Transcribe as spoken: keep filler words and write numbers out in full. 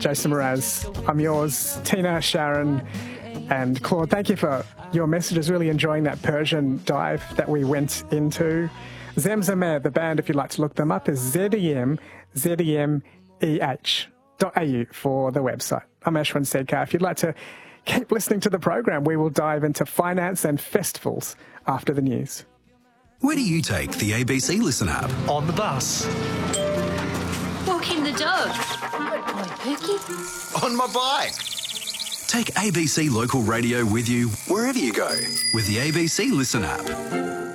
Jason Mraz. I'm yours, Tina, Sharon and Claude. Thank you for your messages. Really enjoying that Persian dive that we went into. Zemzemeh, the band, if you'd like to look them up, is Z E M Z E M E H dot A U for the website. I'm Ashwin Sedkar. If you'd like to keep listening to the program, we will dive into finance and festivals after the news. Where do you take the A B C Listen app? On the bus. Walking the dog. On Pookie. On my bike. Take A B C Local Radio with you wherever you go with the A B C Listen app.